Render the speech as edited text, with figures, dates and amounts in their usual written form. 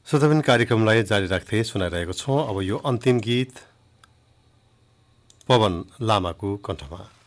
श्रोताबिन कार्यक्रमलाई जारी राख्दै सुनाइरहेको छौँ। अब यो अन्तिम गीत पवन लामाको कण्ठमा।